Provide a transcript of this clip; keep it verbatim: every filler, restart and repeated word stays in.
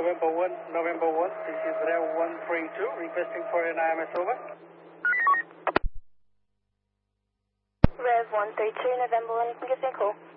November one, November one, this is Rev one three two, requesting for an I M S over. Rev one three two, November one, you can give me a call.